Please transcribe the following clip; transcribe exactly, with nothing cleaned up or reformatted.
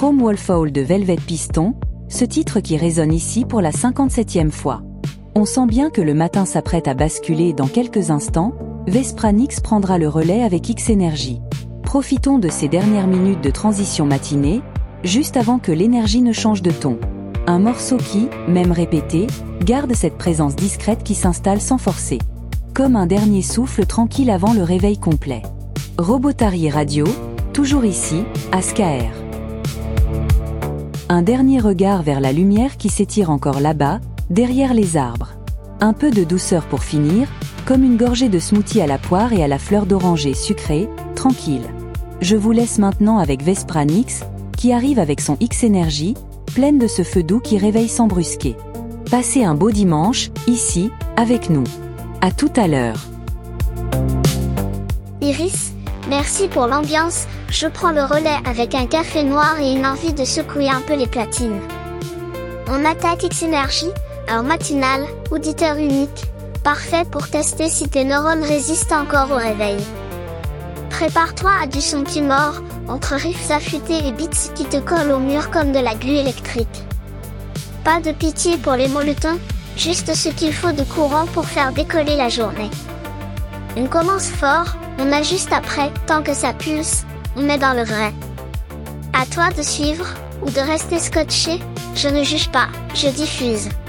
Chrome Wallfall de Velvet Piston, ce titre qui résonne ici pour la cinquante-septième fois. On sent bien que le matin s'apprête à basculer et dans quelques instants, Vespranix prendra le relais avec X-Energy. Profitons de ces dernières minutes de transition matinée, juste avant que l'énergie ne change de ton. Un morceau qui, même répété, garde cette présence discrète qui s'installe sans forcer. Comme un dernier souffle tranquille avant le réveil complet. Robotari Radio, toujours ici, à S K R. Un dernier regard vers la lumière qui s'étire encore là-bas, derrière les arbres. Un peu de douceur pour finir, comme une gorgée de smoothie à la poire et à la fleur d'oranger sucrée, tranquille. Je vous laisse maintenant avec Vespranix, qui arrive avec son X-Energy, pleine de ce feu doux qui réveille sans brusquer. Passez un beau dimanche, ici, avec nous. À tout à l'heure. Iris, merci pour l'ambiance, je prends le relais avec un café noir et une envie de secouer un peu les platines. On attaque X-Energy, heure matinale, auditeur unique, parfait pour tester si tes neurones résistent encore au réveil. Prépare-toi à du son qui mord, entre riffs affûtés et beats qui te collent au mur comme de la glu électrique. Pas de pitié pour les molletons, juste ce qu'il faut de courant pour faire décoller la journée. On commence fort, on ajuste après, tant que ça pulse, on est dans le vrai. À toi de suivre, ou de rester scotché, je ne juge pas, je diffuse.